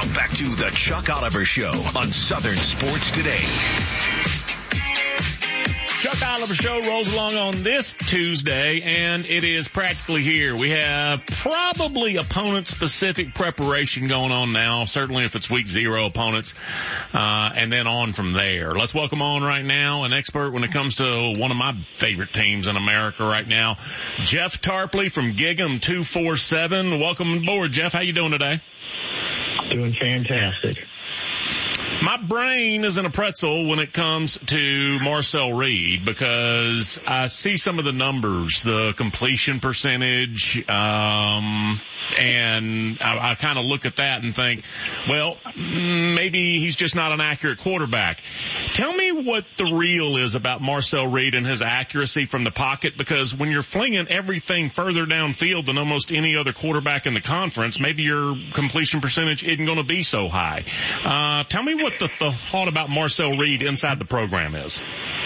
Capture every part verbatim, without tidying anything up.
back to the Chuck Oliver Show on Southern Sports Today. Chuck Oliver Show rolls along on this Tuesday, and it is practically here. We have probably opponent-specific preparation going on now, certainly if it's week zero opponents, uh, and then on from there. Let's welcome on right now an expert when it comes to one of my favorite teams in America right now, Jeff Tarpley from Gig'em two forty-seven. Welcome aboard, Jeff. How you doing today? Doing fantastic. My brain is in a pretzel when it comes to Marcel Reed because I see some of the numbers, the completion percentage, um, and I, I kind of look at that and think, well, maybe he's just not an accurate quarterback. Tell me what the real is about Marcel Reed and his accuracy from the pocket, because when you're flinging everything further downfield than almost any other quarterback in the conference, maybe your completion percentage isn't going to be so high. Uh, tell me what the, the thought about Marcel Reed inside the program is.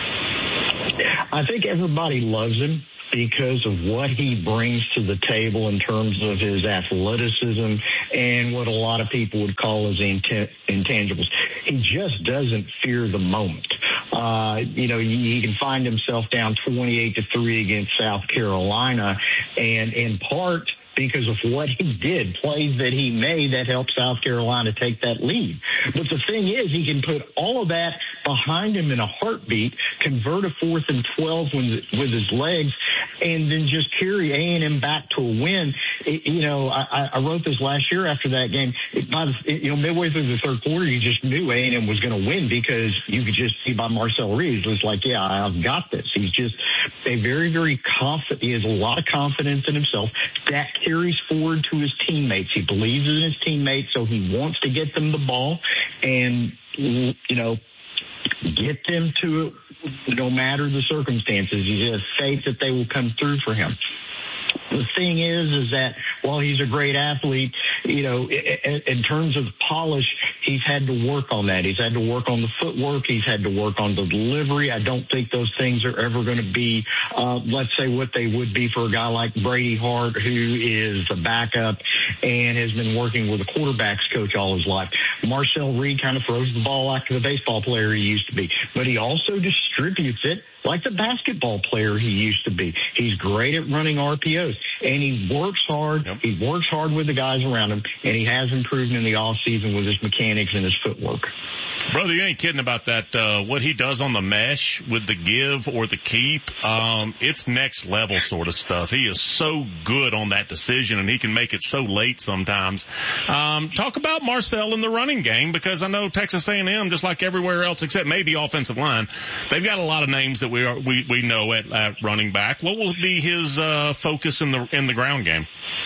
I think everybody loves him because of what he brings to the table in terms of his athleticism and what a lot of people would call his int- intangibles. He just doesn't fear the moment. Uh, you know, he can find himself down twenty-eight to three against South Carolina, and in part because of what he did, plays that he made that helped South Carolina take that lead. But the thing is, he can put all of that behind him in a heartbeat, convert a fourth and twelve with, with his legs, and then just carry A and M back to a win. It, you know, I, I wrote this last year after that game. It, by the, you know, midway through the third quarter, you just knew A and M was going to win because you could just see by Marcel Reed. It was like, yeah, I've got this. He's just a very, very confident. He has a lot of confidence in himself. That carries forward to his teammates. He believes in his teammates, so he wants to get them the ball and, you know, get them to it no matter the circumstances. He has faith that they will come through for him. The thing is, is that while he's a great athlete, you know, in, in terms of polish, he's had to work on that. He's had to work on the footwork. He's had to work on the delivery. I don't think those things are ever going to be, uh, let's say, what they would be for a guy like Brady Hart, who is a backup and has been working with a quarterback's coach all his life. Marcel Reed kind of throws the ball like the baseball player he used to be, but he also distributes it like the basketball player he used to be. He's great at running R P Os, and he works hard. Yep. He works hard with the guys around him, and he has improved in the offseason with his mechanics and his footwork. Brother, you ain't kidding about that. Uh, what he does on the mesh with the give or the keep, um, it's next level sort of stuff. He is so good on that decision, and he can make it so late sometimes. Um, talk about Marcel in the running game, because I know Texas A and M, just like everywhere else except maybe offensive line, they've got a lot of names that we are, we, we know at, at running back. What will be his uh, focus in the in the ground game?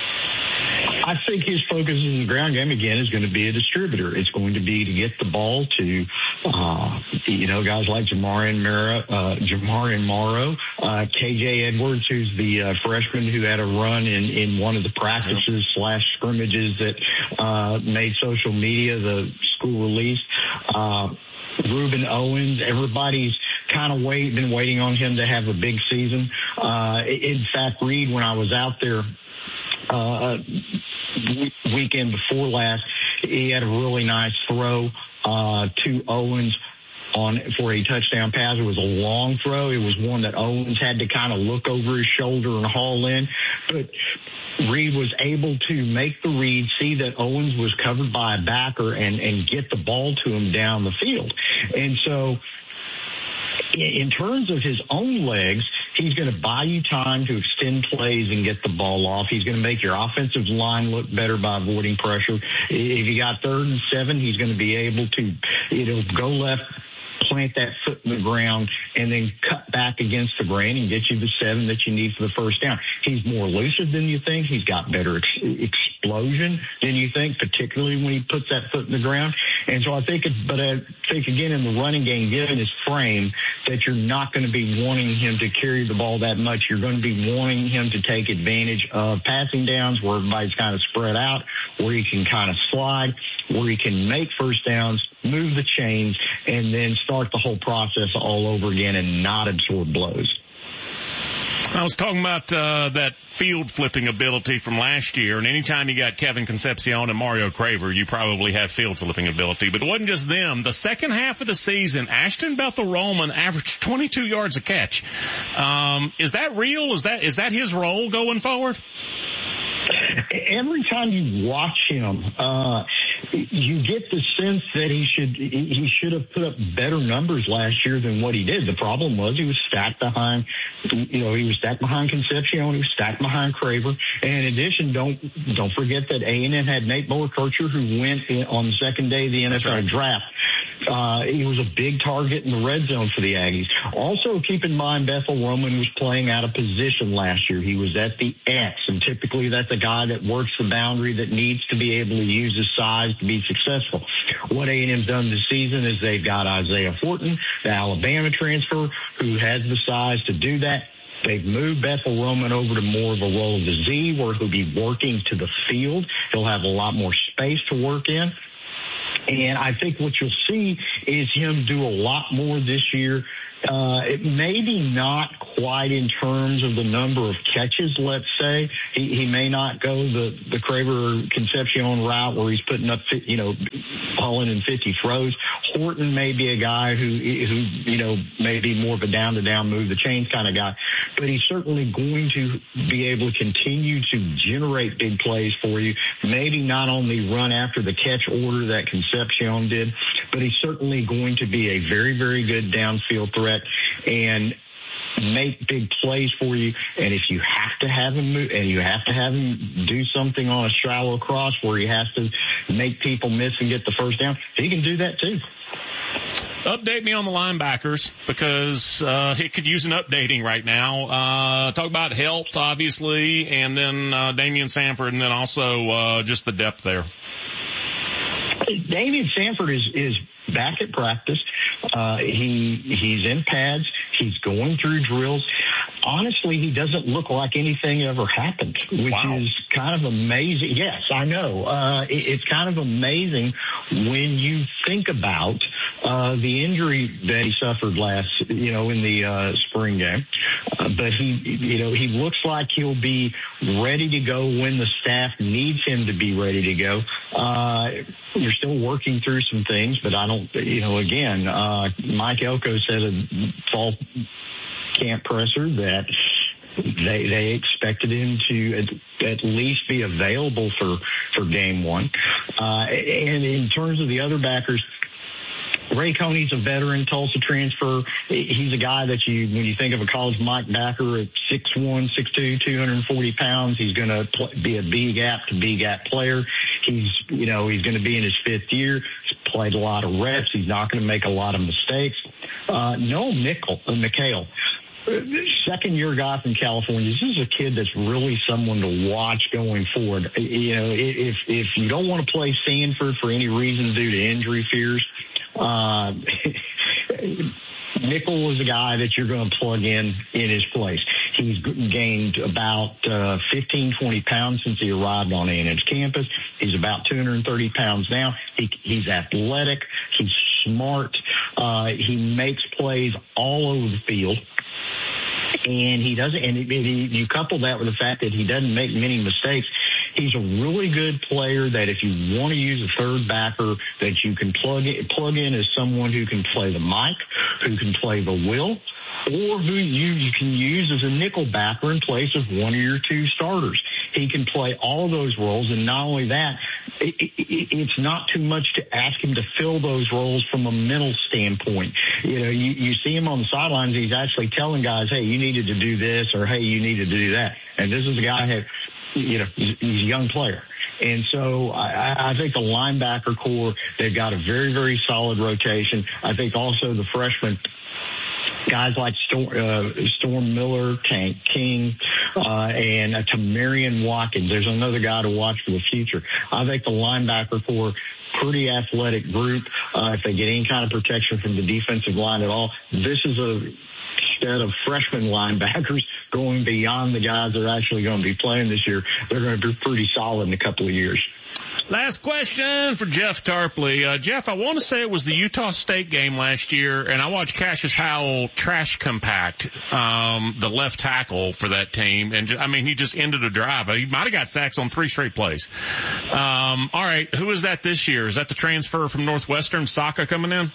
I think his focus in the ground game, again, is going to be a distributor. It's going to be to get the ball to, uh, you know, guys like Jamarian Morrow, uh, Jamarian Morrow, uh, K J Edwards, who's the uh, freshman who had a run in, in one of the practices slash scrimmages that uh, made social media, the school release. Uh, Ruben Owens, everybody's kind of wait, been waiting on him to have a big season. Uh, in fact, Reed, when I was out there, Uh, weekend before last, he had a really nice throw uh, to Owens on for a touchdown pass. It was a long throw. It was one that Owens had to kind of look over his shoulder and haul in. But Reed was able to make the read, see that Owens was covered by a backer, and, and get the ball to him down the field. And so in terms of his own legs, he's going to buy you time to extend plays and get the ball off. He's going to make your offensive line look better by avoiding pressure. If you got third and seven, he's going to be able to, you know, go left, plant that foot in the ground, and then cut back against the grain and get you the seven that you need for the first down. He's more elusive than you think. He's got better ex- explosion than you think, particularly when he puts that foot in the ground. And so I think, it, but I think again in the running game, given his frame, that you're not going to be wanting him to carry the ball that much. You're going to be wanting him to take advantage of passing downs where everybody's kind of spread out, where he can kind of slide, where he can make first downs, move the chains, and then start the whole process all over again and not absorb blows. I was talking about uh, that field flipping ability from last year, and anytime you got Kevin Concepcion and Mario Craver, you probably have field flipping ability. But it wasn't just them. The second half of the season, Ashton Bethel-Roman averaged twenty-two yards a catch. Um, is that real? Is that is that his role going forward? Every time you watch him, uh, you get the sense that he should he should have put up better numbers last year than what he did. The problem was he was stacked behind, you know, he was stacked behind Concepcion, he was stacked behind Craver. And in addition, don't don't forget that A and M had Nate Boer-Kircher, who went in on the second day of the N F L draft. Uh, he was a big target in the red zone for the Aggies. Also, keep in mind, Bethel-Roman was playing out of position last year. He was at the X, and typically that's a guy that works the boundary, that needs to be able to use his size to be successful. What A and M's done this season is they've got Isaiah Horton, the Alabama transfer, who has the size to do that. They've moved Bethel-Roman over to more of a role of the Z, where he'll be working to the field. He'll have a lot more space to work in. And I think what you'll see is him do a lot more this year. Uh, it maybe not quite in terms of the number of catches, let's say. He, he may not go the, the Craver Concepcion route where he's putting up, you know, pulling in fifty throws. Horton may be a guy who, who, you know, may be more of a down to down, move the chains kind of guy, but he's certainly going to be able to continue to generate big plays for you. Maybe not only run after the catch order that Concepcion did, but he's certainly going to be a very, very good downfield threat and make big plays for you. And if you have to have him move, and you have to have him do something on a shallow cross where he has to make people miss and get the first down, he can do that too. Update me on the linebackers, because uh, it could use an updating right now. Uh, talk about health, obviously, and then uh, Damian Sanford, and then also uh, just the depth there. Damian Sanford is, is back at practice. Uh, he he's in pads. He's going through drills. Honestly, he doesn't look like anything ever happened, which wow. is kind of amazing. Yes, I know. Uh, it, it's kind of amazing when you think about uh, the injury that he suffered last, you know, in the uh, spring game. Uh, but he, you know, he looks like he'll be ready to go when the staff needs him to be ready to go. Uh, you're still working through some things, but I don't, you know, again, uh, Mike Elko said a fall camp presser that they they expected him to at, at least be available for, for game one. Uh, and in terms of the other backers, Ray Coney's a veteran Tulsa transfer. He's a guy that you, when you think of a college Mike backer at six one, six two, two hundred forty pounds, he's going to be a B-gap to B-gap player. He's, you know, he's going to be in his fifth year. He's played a lot of reps. He's not going to make a lot of mistakes. Uh, Noah Mickle, uh, McHale, second year guy from California. This is a kid that's really someone to watch going forward. You know, if, if you don't want to play Sanford for any reason due to injury fears, Uh, Mickle is a guy that you're going to plug in in his place. He's gained about uh, fifteen, twenty pounds since he arrived on A and M's campus. He's about two hundred thirty pounds now. He, he's athletic. He's smart. Uh, he makes plays all over the field. And he doesn't, and he, he, you couple that with the fact that he doesn't make many mistakes. He's a really good player that if you want to use a third backer, that you can plug in, plug in as someone who can play the Mike, who can play the Will, or who you, you can use as a nickel backer in place of one of your two starters. He can play all of those roles, and not only that, it, it, it's not too much to ask him to fill those roles from a mental standpoint. You know, you, you see him on the sidelines, he's actually telling guys, hey, you needed to do this, or hey, you needed to do that. And this is a guy who, you know, he's, he's a young player. And so I, I think the linebacker core, they've got a very, very solid rotation. I think also the freshmen, guys like Storm, uh, Storm Miller, Tank King, uh, and uh, Tamarian Watkins. There's another guy to watch for the future. I think the linebacker core, pretty athletic group. Uh, if they get any kind of protection from the defensive line at all, this is a set of freshman linebackers going beyond the guys that are actually going to be playing this year. They're going to be pretty solid in a couple of years. Last question for Jeff Tarpley. Uh, Jeff, I want to say it was the Utah State game last year, and I watched Cassius Howell trash compact um, the left tackle for that team. And, I mean, he just ended a drive. He might have got sacks on three straight plays. Um, all right, who is that this year? Is that the transfer from Northwestern, Saka, coming in?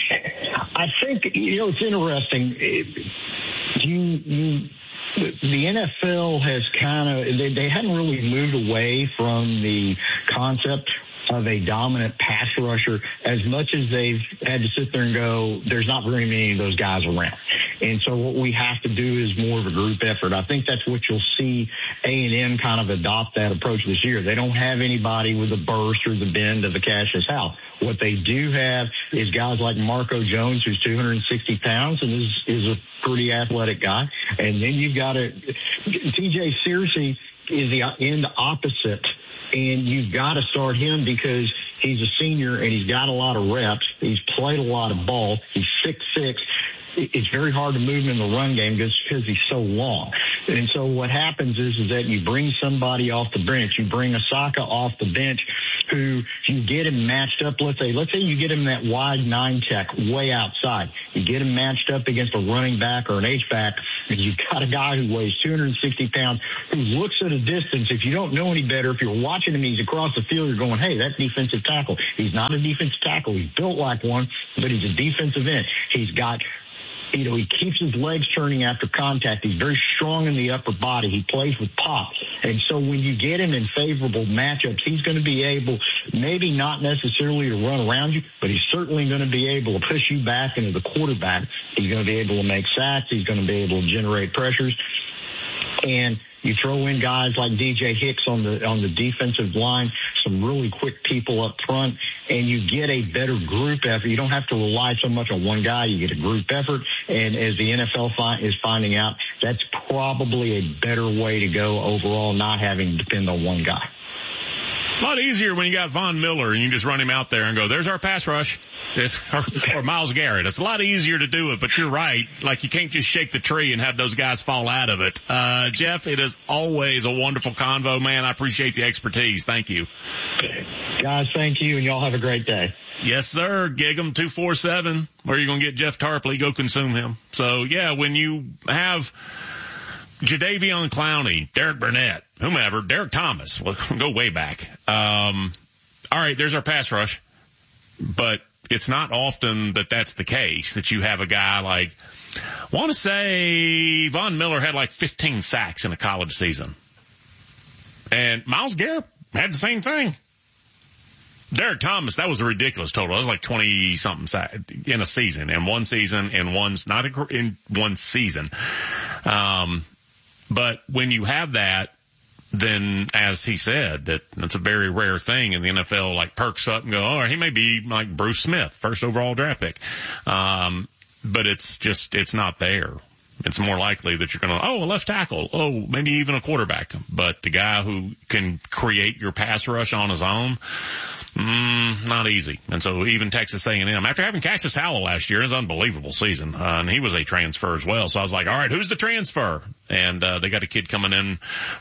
I think, you know, it's interesting. It, you, you, the N F L has kind of, they, they hadn't really moved away from the concept of a dominant pass rusher as much as they've had to sit there and go, there's not very many of those guys around. And so what we have to do is more of a group effort. I think that's what you'll see A and M kind of adopt that approach this year. They don't have anybody with the burst or the bend of the Cassius Howell. What they do have is guys like Marco Jones, who's two hundred sixty pounds and is, is a pretty athletic guy. And then you've got a T J Searcy is the end opposite. And you've got to start him because he's a senior and he's got a lot of reps. He's played a lot of ball. He's six six. It's very hard to move him in the run game just because he's so long. And so what happens is, is that you bring somebody off the bench. You bring Asaka off the bench who you get him matched up. Let's say, let's say you get him that wide nine tech way outside. You get him matched up against a running back or an H-back, and you've got a guy who weighs two hundred sixty pounds who looks at a distance. If you don't know any better, if you're watching him, he's across the field, you're going, hey, that's defensive tackle. He's not a defensive tackle. He's built like one, but he's a defensive end. He's got You know, he keeps his legs turning after contact. He's very strong in the upper body. He plays with pop. And so when you get him in favorable matchups, he's going to be able, maybe not necessarily to run around you, but he's certainly going to be able to push you back into the quarterback. He's going to be able to make sacks. He's going to be able to generate pressures. And you throw in guys like D J Hicks on the on the defensive line, some really quick people up front, and you get a better group effort. You don't have to rely so much on one guy. You get a group effort, and as the N F L fi- is finding out, that's probably a better way to go overall, not having to depend on one guy. A lot easier when you got Von Miller and you just run him out there and go, there's our pass rush. or, or Myles Garrett. It's a lot easier to do it, but you're right. Like, you can't just shake the tree and have those guys fall out of it. Uh, Jeff, it is always a wonderful convo, man. I appreciate the expertise. Thank you. Guys, thank you, and y'all have a great day. Yes, sir. Gig 'em two four seven. Where are you going to get Jeff Tarpley? Go consume him. So, yeah, when you have Jadeveon Clowney, Derek Burnett, whomever, Derek Thomas, we'll go way back. Um, all right, there's our pass rush. But it's not often that that's the case, that you have a guy like, I want to say Von Miller had like fifteen sacks in a college season. And Myles Garrett had the same thing. Derek Thomas, that was a ridiculous total. That was like twenty-something sacks in a season, in one season, in one, not in one season. Um, but when you have that, then, as he said, that that's a very rare thing in the N F L, like perks up and go, oh, he may be like Bruce Smith, first overall draft pick. Um, but it's just, it's not there. It's more likely that you're going to, oh, a left tackle, oh, maybe even a quarterback. But the guy who can create your pass rush on his own, Mm, not easy. And so even Texas A and M, after having Cassius Howell last year, it was an unbelievable season. Uh, and he was a transfer as well. So I was like, all right, who's the transfer? And, uh, they got a kid coming in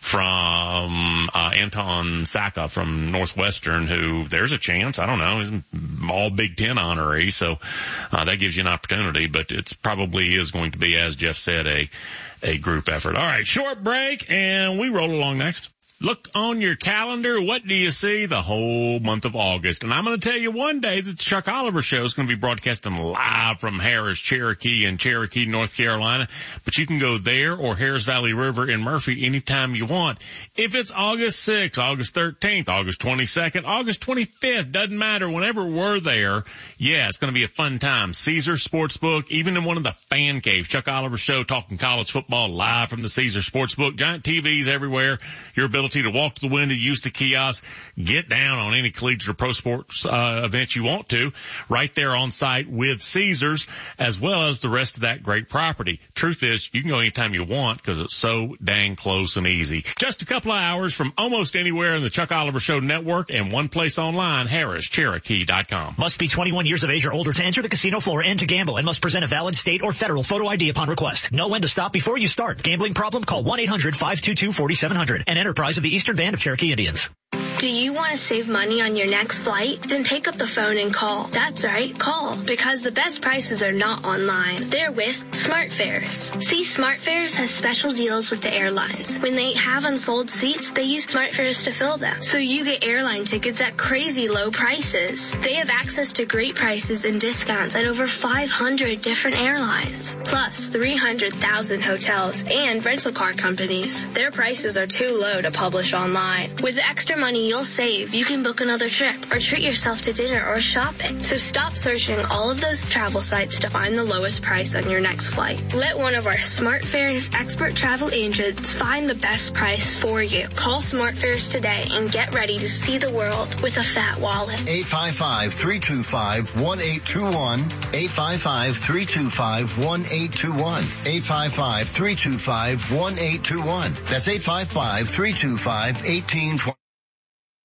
from, uh, Anton Saka from Northwestern, who there's a chance. I don't know. He's all Big Ten honoree. So, uh, that gives you an opportunity, but it's probably is going to be, as Jeff said, a, a group effort. All right, short break and we roll along next. Look on your calendar. What do you see? The whole month of August. And I'm going to tell you one day that the Chuck Oliver Show is going to be broadcasting live from Harris, Cherokee, and Cherokee, North Carolina. But you can go there or Harris Valley River in Murphy anytime you want. If it's August sixth, August thirteenth, August twenty-second, August twenty-fifth, doesn't matter. Whenever we're there, yeah, it's going to be a fun time. Caesar Sportsbook, even in one of the fan caves. Chuck Oliver Show talking college football live from the Caesar Sportsbook. Giant T Vs everywhere. Your ability to walk to the window, use the kiosk, get down on any collegiate or pro sports uh, event you want to, right there on site with Caesars, as well as the rest of that great property. Truth is, you can go anytime you want because it's so dang close and easy. Just a couple of hours from almost anywhere in the Chuck Oliver Show network and one place online, Harris Cherokee dot com. Must be twenty-one years of age or older to enter the casino floor and to gamble, and must present a valid state or federal photo I D upon request. Know when to stop before you start. Gambling problem? Call one eight hundred five two two four seven zero zero. An enterprise of the Eastern Band of Cherokee Indians. Do you want to save money on your next flight? Then pick up the phone and call. That's right, call. Because the best prices are not online. They're with SmartFares. See, SmartFares has special deals with the airlines. When they have unsold seats, they use SmartFares to fill them. So you get airline tickets at crazy low prices. They have access to great prices and discounts at over five hundred different airlines. Plus three hundred thousand hotels and rental car companies. Their prices are too low to publish online. With the extra money you'll save, you can book another trip or treat yourself to dinner or shopping. So stop searching all of those travel sites to find the lowest price on your next flight. Let one of our SmartFares expert travel agents find the best price for you. Call SmartFares today and get ready to see the world with a fat wallet. eight five five, three two five, one eight two one. eight five five, three two five, one eight two one. eight five five, three two five, one eight two one. That's eight five five, three two five, one eight two one.